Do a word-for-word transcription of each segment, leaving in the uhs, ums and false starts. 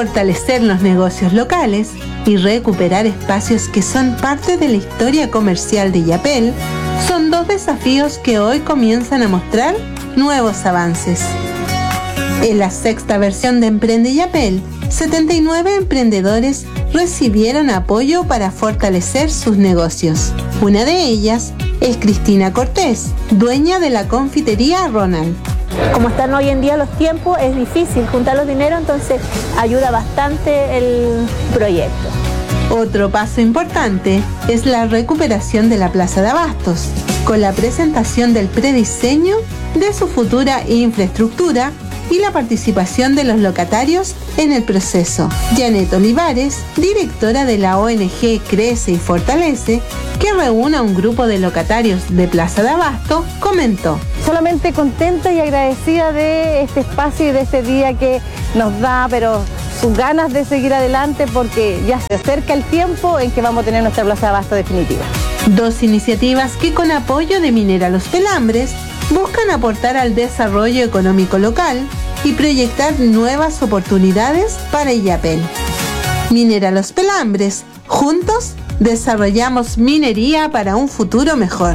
fortalecer los negocios locales y recuperar espacios que son parte de la historia comercial de Illapel son dos desafíos que hoy comienzan a mostrar nuevos avances. En la sexta versión de Emprende Illapel, setenta y nueve emprendedores recibieron apoyo para fortalecer sus negocios. Una de ellas es Cristina Cortés, dueña de la confitería Ronald. Como están hoy en día los tiempos, es difícil juntar los dineros, entonces ayuda bastante el proyecto. Otro paso importante es la recuperación de la Plaza de Abastos, con la presentación del prediseño de su futura infraestructura y la participación de los locatarios en el proceso. Janet Olivares, directora de la O N G Crece y Fortalece, que reúne a un grupo de locatarios de Plaza de Abasto, comentó: solamente contenta y agradecida de este espacio y de este día que nos da, pero sus ganas de seguir adelante, porque ya se acerca el tiempo en que vamos a tener nuestra Plaza de Abasto definitiva. Dos iniciativas que, con apoyo de Minera Los Pelambres, buscan aportar al desarrollo económico local y proyectar nuevas oportunidades para Illapel. Minera Los Pelambres, juntos desarrollamos minería para un futuro mejor.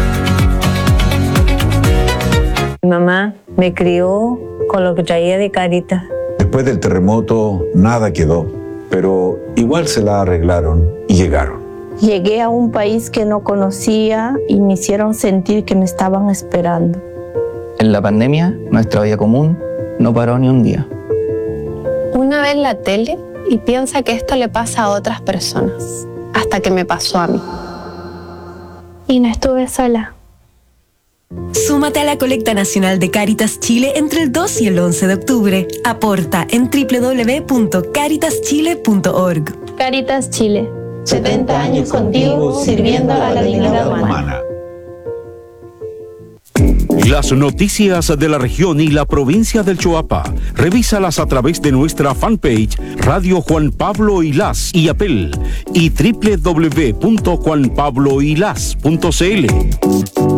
Mi mamá me crió con lo que traía de Cáritas. Después del terremoto nada quedó, pero igual se la arreglaron y llegaron. Llegué a un país que no conocía y me hicieron sentir que me estaban esperando. En la pandemia, nuestra vida común no paró ni un día. Una vez la tele y piensa que esto le pasa a otras personas, hasta que me pasó a mí. Y no estuve sola. Súmate a la colecta nacional de Cáritas Chile entre el dos y el once de octubre. Aporta en doble u doble u doble u punto cáritas chile punto org. Cáritas Chile. setenta años contigo, sirviendo a la dignidad humana. Las noticias de la región y la provincia del Choapa, revísalas a través de nuestra fanpage Radio Juan Pablo Ilás Illapel y doble u doble u doble u punto juan pablo ilás punto c l.